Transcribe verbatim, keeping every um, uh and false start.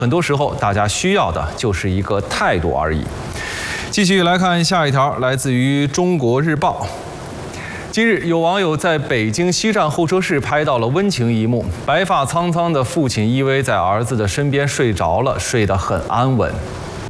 很多时候，大家需要的就是一个态度而已。继续来看下一条，来自于《中国日报》。近日，有网友在北京西站候车室拍到了温情一幕：白发苍苍的父亲依偎在儿子的身边睡着了，睡得很安稳。